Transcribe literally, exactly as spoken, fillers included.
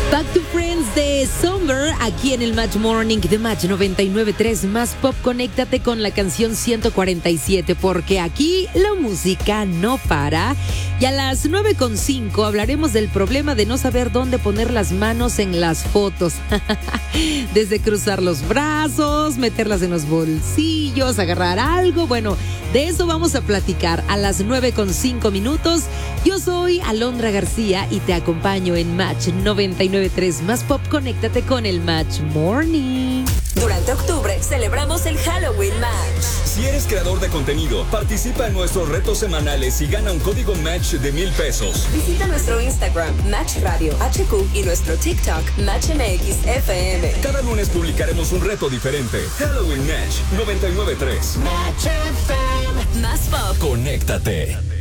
Back to Friends de Summer, aquí en el Match Morning de Match noventa y nueve punto tres Más Pop. Conéctate con la canción ciento cuarenta y siete, porque aquí la música no para. Y a las nueve con cinco hablaremos del problema de no saber dónde poner las manos en las fotos. Desde cruzar los brazos, meterlas en los bolsillos, agarrar algo. Bueno, de eso vamos a platicar a las nueve con cinco minutos. Yo soy Alondra García y te acompaño en Match noventa y nueve punto tres Más Pop. Conéctate con el Match Morning. Durante octubre celebramos el Halloween Match. Si eres creador de contenido, participa en nuestros retos semanales y gana un código Match de mil pesos. Visita nuestro Instagram, Match Radio H Q, y nuestro TikTok, Match M X F M. Cada lunes publicaremos un reto diferente. Halloween Match noventa y nueve punto tres. Match F M. Más Pop. Conéctate.